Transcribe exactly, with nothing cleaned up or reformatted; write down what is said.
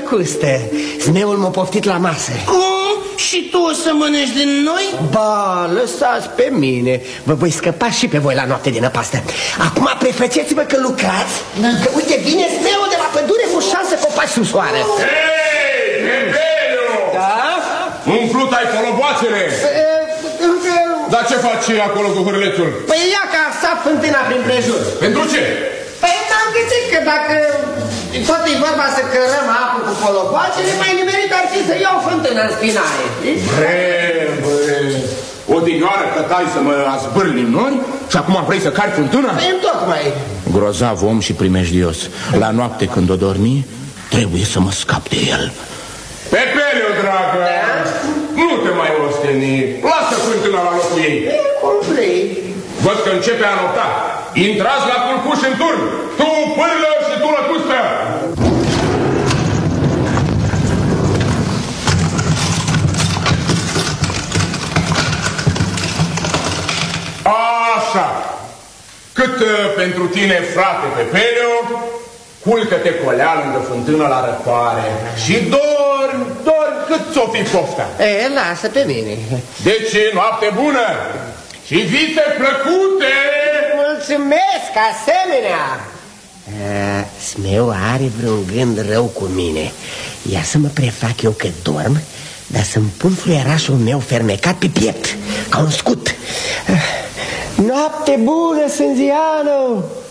lăcustă. Zmeul m-a poftit la masă. Cum? Și tu o să mănânci din noi? Ba, lăsați pe mine. Vă voi scăpa și pe voi la noapte din năpastă. Acum prefăceți-vă că lucrați, da. Că uite, vine zmeul de la pădure cu șansă copaci sub soare. Hei, Hebelu! Da? Umplut ai coloboațele? Dar ce faci acolo cu hârlețul? Păi ia că a stat fântâna prin prejur. Pentru ce? Păi m-am gândit că dacă tot e vorba să cărăm apă cu coloboacele, mai nimerit ar fi să iau fântâna în spinare. Bre, bre, odinioară cătai să mă azbârli în nori și acum vrei să cari fântâna? Păi tocmai. Grozav om și primejdios. La noapte când o dormi, trebuie să mă scap de el. Pepeleu, dragă, da? Nu te mai osteni. Lasă fântâna la locul ei. E, cum vrei. Văd că începe a nota. Intrați la culcuș în turn. Tu pârlă și tu lăcustă. Așa. Cât uh, pentru tine, frate Pepeleu, culcă-te colea lângă fântână la răcoare și dormi, dormi cât ți-o fi pofta. E, lasă pe mine. Deci, noapte bună și vise plăcute! Mulțumesc, asemenea! A, Zmeu are vreun gând rău cu mine. Ia să mă prefac eu că dorm, dar să-mi pun fluierașul meu fermecat pe piept, ca un scut. Noapte bună, Sânzianu!